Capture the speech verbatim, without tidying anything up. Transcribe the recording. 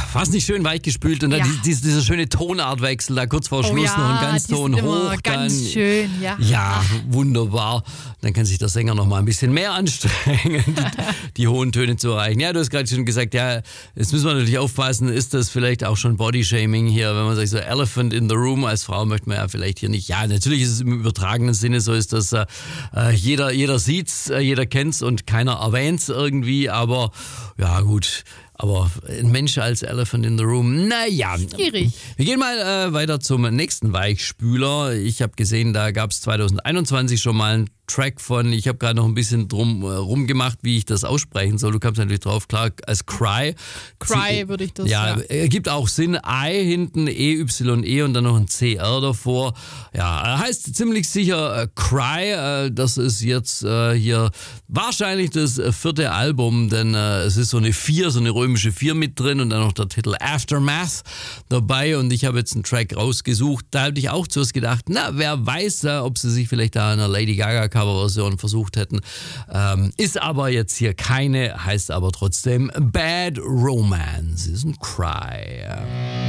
fast nicht schön weichgespült und dann Ja. die, die, dieser schöne Tonartwechsel, da kurz vor Schluss ja, noch ein Ganzton die sind hoch. immer ganz dann, schön, ja. Ja, wunderbar. Dann kann sich der Sänger noch mal ein bisschen mehr anstrengen, die, die hohen Töne zu erreichen. Ja, du hast gerade schon gesagt, ja, jetzt müssen wir natürlich aufpassen, ist das vielleicht auch schon Bodyshaming hier, wenn man sagt, so Elephant in the Room, als Frau möchte man ja vielleicht hier nicht. Ja, natürlich ist es im übertragenen Sinne so, ist das, äh, jeder, jeder sieht's, äh, jeder kennt's und keiner erwähnt's irgendwie, aber ja gut. Aber ein Mensch als Elephant in the Room, naja. Schwierig. Wir gehen mal äh, weiter zum nächsten Weichspüler. Ich habe gesehen, da gab es zwanzig einundzwanzig schon mal einen Track von, ich habe gerade noch ein bisschen drum äh, rumgemacht, wie ich das aussprechen soll. Du kamst natürlich drauf, klar, als Cry. Cry würde ich das Ja, sagen. ergibt auch Sinn. I hinten, E Y E und dann noch ein C R davor. Ja, heißt ziemlich sicher äh, Cry. Äh, das ist jetzt äh, hier wahrscheinlich das äh, vierte Album, denn äh, es ist so eine vier, so eine römische vier mit drin und dann noch der Titel Aftermath dabei und ich habe jetzt einen Track rausgesucht. Da habe ich auch zuerst gedacht, na, wer weiß, äh, ob sie sich vielleicht da einer Lady Gaga Coverversion versucht hätten. Ähm, ist aber jetzt hier keine, heißt aber trotzdem Bad Romance. Ist ein Cry.